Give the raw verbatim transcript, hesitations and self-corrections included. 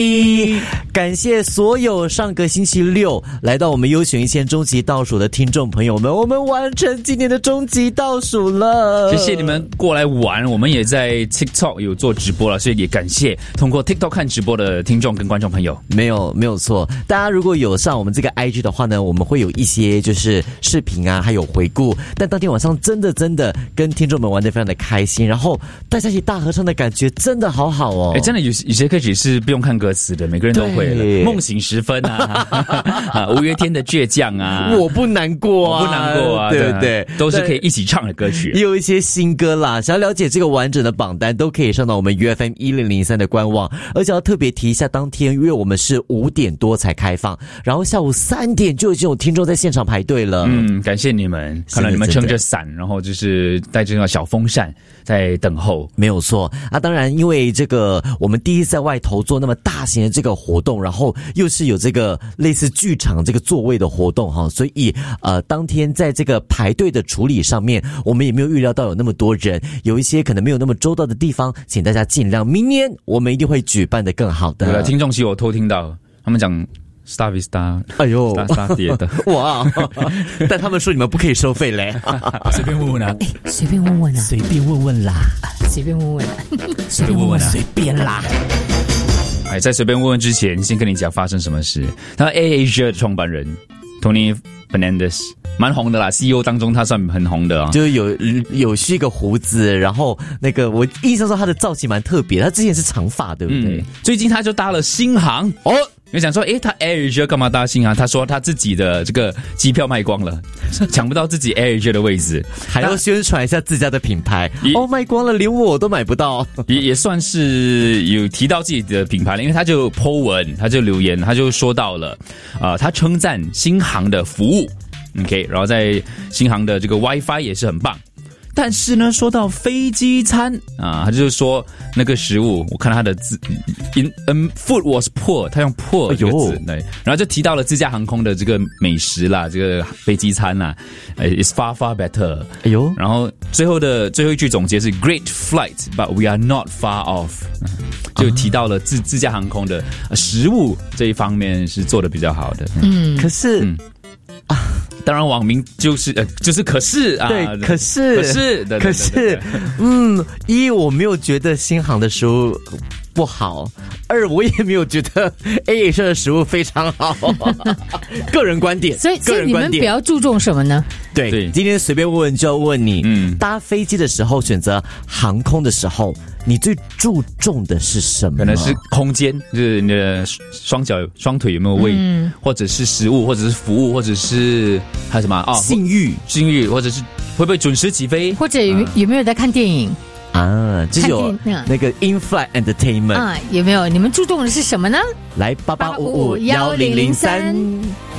一，感谢所有上个星期六来到我们优选一线终极倒数的听众朋友们，我们完成今年的终极倒数了。 谢谢你们过来玩，我们也在 TikTok 有做直播了，所以也感谢通过 TikTok 看直播的听众跟观众朋友。 没有没有错，大家如果有上我们这个 I G 的话呢，我们会有一些就是视频啊，还有回顾。但当天晚上真的真的跟听众们玩得非常的开心，然后大家一起大合唱的感觉真的好好哦。 哎，真的有有些歌曲是不用看歌词的，每个人都会了。梦醒时分啊，啊，五月天的倔强啊， 我不难过啊， 我不难过啊， 对不对？ 都是可以一起唱的歌曲。 也有一些新歌啦，想要了解这个完整的榜单，都可以上到我们 U F M 一零零三的官网。而且要特别提一下，当天因为我们是五点多才开放，然后下午三点就已经有听众在现场排队了。 嗯，感谢你们，看到你们撑着伞，然后就是带着那小风扇在等候， 没有错啊。当然，因为这个我们第一次在外头做那么大型的这个活动，然后又是有这个类似剧场这个座位的活动哈，所以呃，当天在这个排队的处理上面，我们也没有预料到有那么多人，有一些可能没有那么周到的地方，请大家尽量，明年我们一定会举办得更好的。 对了，听众其实我偷听到他们讲 Star Vista， 哎呦 ，Star Star 跌的， 哇！但他们说你们不可以收费嘞， 随便问问啊， 随便问问啊， 随便问问啦， 随便问问啊， 随便问问啊， 随便啦。 哎，在随便问问之前，先跟你讲发生什么事。他 AirAsia 的创办人 Tony Fernandes 蛮红的啦 ，C E O 当中他算很红的啊、哦， 就有有蓄一个胡子，然后那个我印象中他的造型蛮特别，他之前是长发，对不对？ 嗯、最近他就搭了新航哦。你想说，诶，他 AirAsia 干嘛搭新航？他说他自己的这个机票卖光了，抢不到自己 AirAsia 的位置， 还要宣传一下自家的品牌。哦，卖光了，连我都买不到。 也也算是有提到自己的品牌了，因为他就 po 文，他就留言，他就说到了，啊、呃，他称赞新航的服务 ，OK， 然后在新航的这个 WiFi 也是很棒。但是呢，说到飞机餐啊，他就是说那个食物，我看到他的字 ，in um food was poor， 他用 poor 这个字，对，然后就提到了自家航空的这个美食啦，这个飞机餐啦，呃 ，is far far better， 哎呦， 然后最后的最后一句总结是 great flight，but we are not far off， 就提到了自自家航空的食物这一方面是做的比较好的， 嗯，可是。嗯啊，当然网民就是呃就是可是啊， 对，可是可是可是，嗯，一我没有觉得新航的食物不好，二我也没有觉得 AirAsia 的食物非常好，个人观点。 所以，所以你们比较注重什么呢？ 对，对今天随便问问就要问你，嗯，搭飞机的时候选择航空的时候，你最注重的是什么？ 可能是空间，就是你的双脚、双腿有没有位，嗯、或者是食物，或者是服务，或者是还有什么啊？ 信誉， 信誉，或者是会不会准时起飞， 或者有、啊、有没有在看电影？ 啊，就有那个 in-flight entertainment 啊，有没有？你们注重的是什么呢？ 来八八五五幺零零三。